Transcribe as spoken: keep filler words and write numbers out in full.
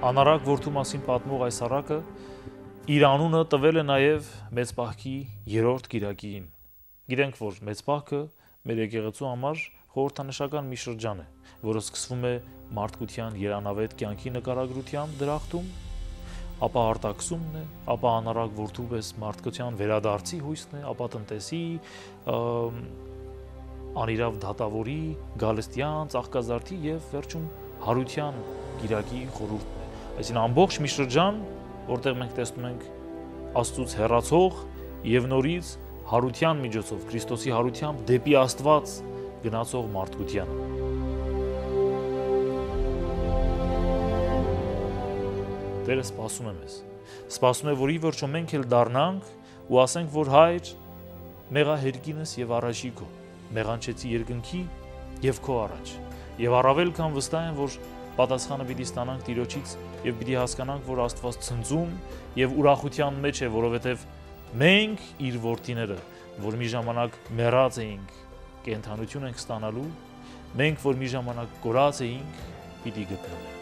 Անարակ որդու մասին պատմող այս առակը իր անունը տվել է նաև մեծ պահքի երրորդ կիրակին։ Գիտենք, որ մեծ պահքը մեր եկեղեցու համար խորհրդանշական մի շրջան է, որը սկսվում է մարդկության երանավետ կյանքի նկարագրությամբ դրախտում, ապա արտաքսումն է, ապա անարակ որդու պես մարդկության վերադարձի հույսն է, ապա տնտեսի, անիրավ դատավորի, գալստյան, ծաղկազարդի եւ վերջում հարության կիրակի խորհուրդն է։ Այսինքն ամբողջ մի շրջան, որտեղ մենք տեսնում ենք Աստծուց հեռացող եւ նորից հարության միջոցով, Քրիստոսի հարությամբ դեպի Աստված գնացող մարդկությանը։ Տերը սպասում է մեզ։ Սպասում է, որ ի վերջո մենք էլ դառնանք ու ասենք, որ Հայր, մեղա հերկինս եւ առաջիկո, մեղանչեցի երկնքի եւ քո առաջ։ Եվ առավել քան վստահ եմ, որ պատասխանը պիտի ստանանք Տիրոջից եւ պիտի հասկանանք, որ Աստված ցնծում եւ ուրախության մեջ է, որովհետեւ մենք իր որդիները, որ մի ժամանակ մեռած էինք, կենդանություն ենք ստանալու, մենք որ մի ժամանակ կորած էինք, պիտի գտնվենք։